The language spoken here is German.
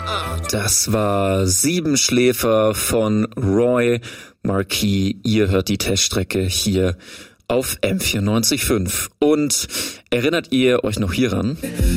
Das war Siebenschläfer von Roy Marquis. Ihr hört die Teststrecke hier auf M94.5. Und erinnert ihr euch noch hieran?